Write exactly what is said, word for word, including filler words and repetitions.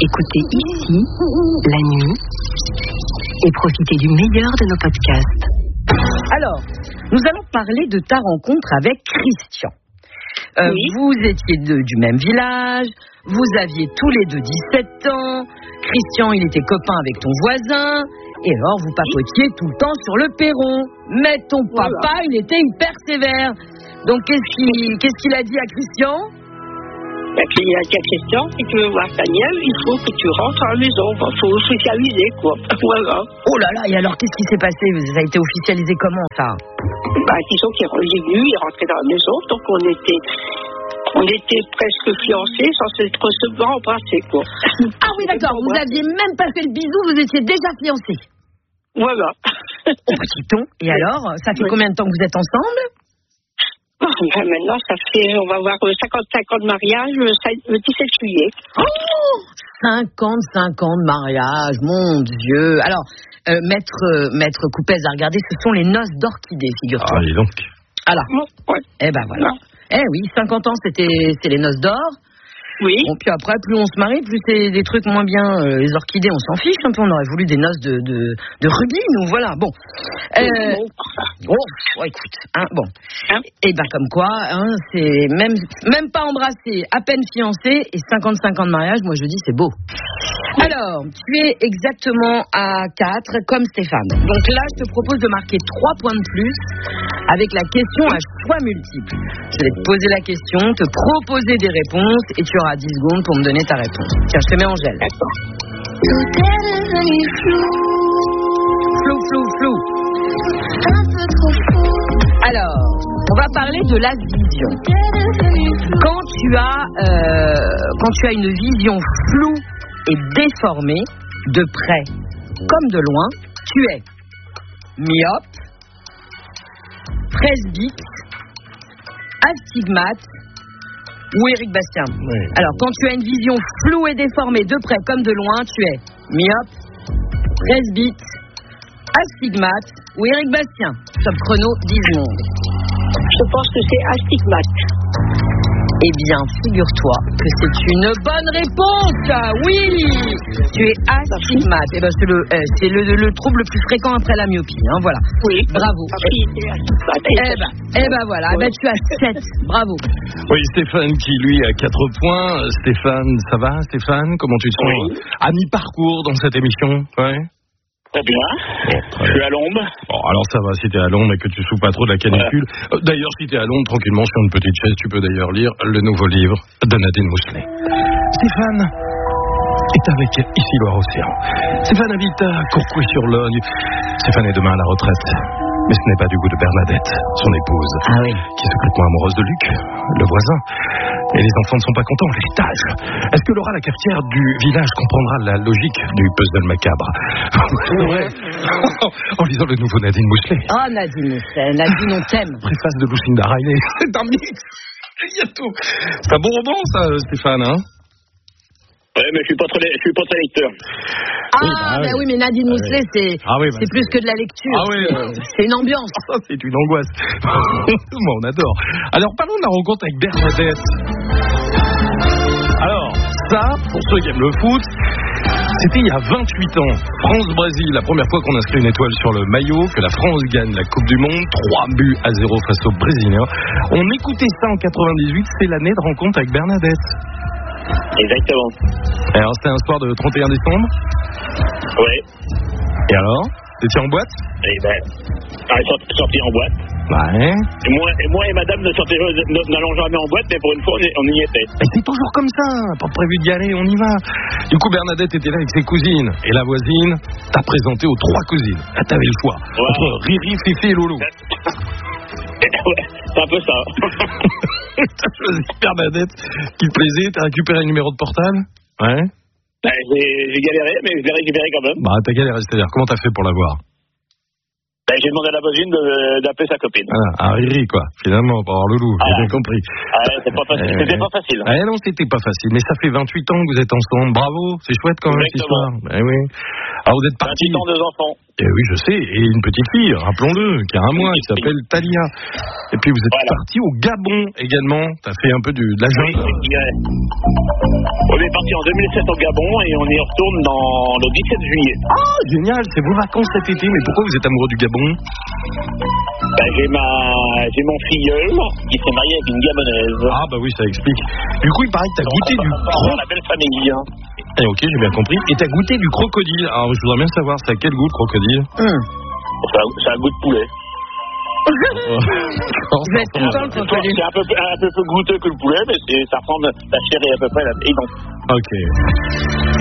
Écoutez ici, la nuit, et profitez du meilleur de nos podcasts. Alors, nous allons parler de ta rencontre avec Christian. Euh, oui. Vous étiez de, du même village, vous aviez tous les deux dix-sept ans, Christian, il était copain avec ton voisin, et alors vous papotiez tout le temps sur le perron. Mais ton papa, voilà. Il était hyper sévère. Donc, qu'est-ce qu'il, qu'est-ce qu'il a dit à Christian ? Et puis, il a dit à Christian, si tu veux voir ta nièce, il faut que tu rentres à la maison. Il faut socialiser, quoi. Voilà. Oh là là, et alors, qu'est-ce qui s'est passé ? Ça a été officialisé comment, ça ? Bah, disons qu'il est revenu, il est rentré dans la maison, donc on était... On était presque fiancés sans s'être recevoir embrassés, quoi. Ah oui, d'accord, vous aviez même pas fait le bisou, vous étiez déjà fiancés. Voilà. Oh, petit ton. Et alors, ça fait oui. Combien de temps que vous êtes ensemble ? Oh, ben maintenant, ça fait, on va voir, cinquante-cinq ans de mariage, le dix-sept juillet. Oh, cinquante-cinq ans de mariage, mon Dieu. Alors, euh, maître, euh, maître Coupez a regardé, ce sont les noces d'orchidée, figure-toi. Ah, dis donc. Alors, ouais. Eh ben voilà. Non. Eh oui, cinquante ans, c'était, c'est les noces d'or. Oui. Bon, puis après, plus on se marie, plus c'est des trucs moins bien. Euh, les orchidées, on s'en fiche un peu. On aurait voulu des noces de, de, de rubis, nous, voilà. Bon. Euh, oh, oh, écoute, hein, bon. Hein? Et ben comme quoi, hein, c'est même, même pas embrassé, à peine fiancé, et cinquante-cinq ans de mariage, moi je dis c'est beau. Alors, tu es exactement à quatre, comme Stéphane. Donc là, je te propose de marquer trois points de plus avec la question à choix multiple. Je vais te poser la question, te proposer des réponses, et tu auras dix secondes pour me donner ta réponse. Tiens, je te mets Angèle. D'accord. Flou, flou, flou. Alors, on va parler de la vision. Quand tu as, euh, quand tu as une vision floue et déformée, de près comme de loin, tu es myope, presbyte, astigmate ou Éric Bastien. Oui. Alors, quand tu as une vision floue et déformée de près comme de loin, tu es myope, presbyte, astigmate ou Éric Bastien. Top chrono, dix secondes. Je pense que c'est astigmate. Eh bien, figure-toi que c'est une bonne réponse. Oui, tu es astigmate. Eh ben, c'est le, euh, c'est le, le, le trouble le plus fréquent après la myopie. Hein, voilà. Oui. Bravo. Eh ben, eh ben voilà. Eh ben, tu as sept. Bravo. Oui, Stéphane qui lui a quatre points. Stéphane, ça va, Stéphane ? Comment tu te sens Oui. à mi-parcours dans cette émission ? Ouais. Très bien. Bon, très je suis bien. à l'ombre. Bon, alors ça va si t'es à Londres et que tu souffres pas trop de la canicule. Ouais. D'ailleurs, si t'es à Londres, tranquillement sur une petite chaise, tu peux d'ailleurs lire le nouveau livre de Nadine Mousselet. Stéphane est avec Ici Loire-Océan. Stéphane habite à Courcouille-sur-Logne. Stéphane est demain à la retraite. Mais ce n'est pas du goût de Bernadette, son épouse, ah oui. qui est secrètement amoureuse de Luc, le voisin. Et les enfants ne sont pas contents, l'héritage. Est-ce que Laura, la cafetière du village, comprendra la logique du puzzle macabre ? Ouais. En lisant le nouveau Nadine Mousselet. Oh, Nadine Mousselet, Nadine, on t'aime. Préface de Lucinda Riley. C'est un mix. Il y a tout. C'est un bon roman, ça, Stéphane, hein ? Ouais, mais je suis pas très, je suis pas très lecteur. Ah, oui, bah, bah oui. oui, mais Nadine ah, Mousselet, oui. c'est, ah, oui, bah, c'est plus que de la lecture. Ah, oui, c'est, euh... c'est une ambiance. Oh, c'est une angoisse. Moi, on adore. Alors, parlons de la rencontre avec Bernadette. Alors, ça, pour ceux qui aiment le foot, c'était il y a vingt-huit ans. France-Brésil, la première fois qu'on inscrit une étoile sur le maillot, que la France gagne la Coupe du Monde, trois buts à zéro face aux Brésiliens. On écoutait ça en quatre-vingt-dix-huit, c'est l'année de rencontre avec Bernadette. Exactement. Alors, c'était un soir de trente et un décembre ? Oui. Et alors ? T'étais en boîte ? Eh ben, elle est sortie en boîte. Ouais. Et moi, et moi et madame ne sortions, n'allons jamais en boîte, mais pour une fois, on y était. Et c'est toujours comme ça, pas prévu d'y aller, on y va. Du coup, Bernadette était là avec ses cousines. Et la voisine t'a présenté aux trois cousines. Là, t'avais le choix. Ouais. Entre Riri, Fifi et Loulou. Ouais, c'est un peu ça. T'as choisi Bernadette qui te plaisait, t'as récupéré le numéro de portable ? Ouais. Ben, j'ai, j'ai galéré, mais je l'ai récupéré quand même. Bah, t'as galéré, c'est-à-dire, comment t'as fait pour l'avoir ? Ben, j'ai demandé à la voisine de, d'appeler sa copine. Ah, à Riri, quoi, finalement, pour avoir Loulou, ah, j'ai bien compris. Ah, c'est pas facile. C'était pas facile. Ah, non, c'était pas facile, mais ça fait vingt-huit ans que vous êtes ensemble, bravo, c'est chouette quand même, cette histoire. Ben oui. Alors, vous êtes partis. vingt-huit ans, deux enfants. Et oui, je sais. Et une petite fille, rappelons-le, qui a un mois, qui s'appelle Talia. Et puis vous êtes voilà. parti au Gabon également. T'as fait un peu du, de la jungle. Oui, on est parti en deux mille sept au Gabon et on y retourne dans le dix-sept juillet. Ah, génial, c'est vos vacances cet été. Mais pourquoi vous êtes amoureux du Gabon? Ben, j'ai, ma... j'ai mon filleul qui s'est marié avec une Gabonaise. Ah bah oui, ça explique. Du coup, il paraît que t'as Donc, goûté du croc... la belle famille. Hein. Eh, ok, j'ai bien compris. Et t'as goûté du crocodile. Alors, je voudrais bien savoir, ça a quel goût le crocodile? Hum. Ça, ça a un goût de poulet. Vous êtes content, le crocodile? C'est un peu, un peu plus goûteux que le poulet, mais c'est, ça ressemble, la chair est à peu près la... Et donc. Ok.